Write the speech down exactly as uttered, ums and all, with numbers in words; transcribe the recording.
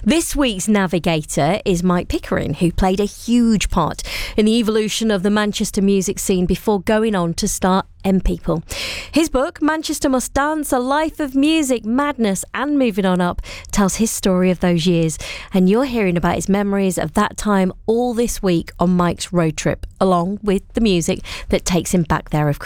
This week's navigator is Mike Pickering, who played a huge part in the evolution of the Manchester music scene before going on to start M People. His book, Manchester Must Dance, A Life of Music, Madness and Moving On Up, tells his story of those years. And you're hearing about his memories of that time all this week on Mike's road trip, along with the music that takes him back there, of